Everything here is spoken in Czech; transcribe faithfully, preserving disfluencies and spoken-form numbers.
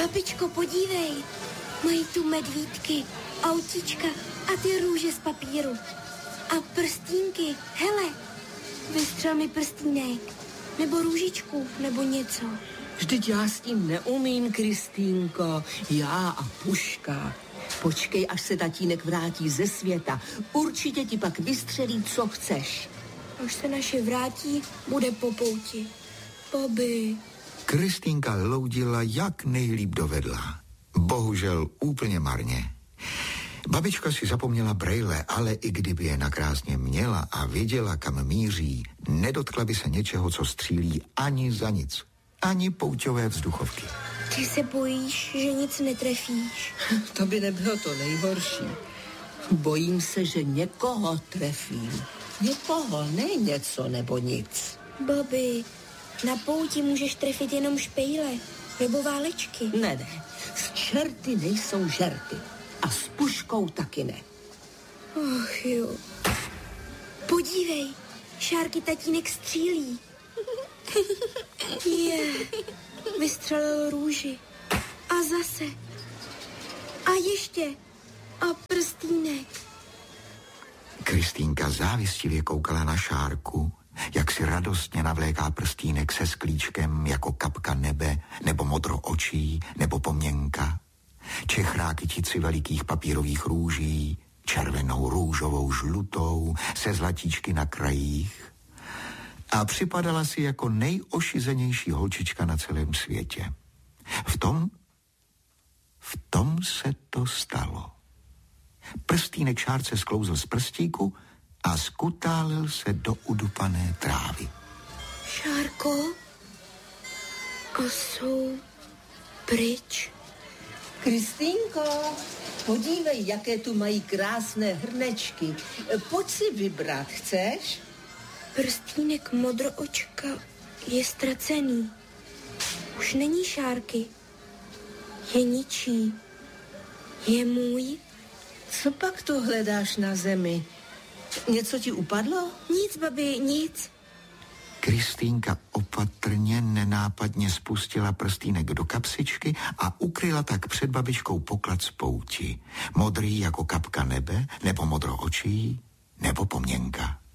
Babičko, podívej. Mají tu medvídky, autíčka a ty růže z papíru. A prstínky. Hele, vystřel mi prstínek. Nebo růžičku, nebo něco. Vždyť já s tím neumím, Kristýnko. Já a puška. Počkej, až se tatínek vrátí ze světa. Určitě ti pak vystřelí, co chceš. Až se naše vrátí, bude po pouti. Babi. Kristýnka loudila, jak nejlíp dovedla. Bohužel úplně marně. Babička si zapomněla brejle, ale i kdyby je nakrásně měla a věděla, kam míří, nedotkla by se něčeho, co střílí ani za nic. Ani pouťové vzduchovky. Ty se bojíš, že nic netrefíš? To by nebylo to nejhorší. Bojím se, že někoho trefím. Někoho, ne něco nebo nic. Babi, na pouti můžeš trefit jenom špejle nebo válečky. Ne, ne, z čerty nejsou žerty. A s puškou taky ne. Ach jo. Podívej, Šárky tatínek střílí. Je, vystřelil růži. A zase. A ještě. A prstýnek. Kristýnka závistivě koukala na Šárku, jak si radostně navléká prstýnek se sklíčkem jako kapka nebe, nebo modro očí, nebo poměnka. Čechrá kytici velikých papírových růží, červenou, růžovou, žlutou, se zlatíčky na krajích. A připadala si jako nejošizenější holčička na celém světě. V tom, v tom se to stalo. Prstýnek Šárce sklouzl z prstíku a skutálil se do udupané trávy. Šárko? A jsou pryč? Kristýnko, podívej, jaké tu mají krásné hrnečky. Pojď si vybrat, chceš? Prstýnek modroočka je ztracený. Už není Šárky. Je ničí. Je můj? Co pak tu hledáš na zemi? Něco ti upadlo? Nic, babi, nic. Kristýnka opatrně, nenápadně spustila prstýnek do kapsičky a ukryla tak před babičkou poklad z pouti. Modrý jako kapka nebe, nebo modro očí, nebo poměnka.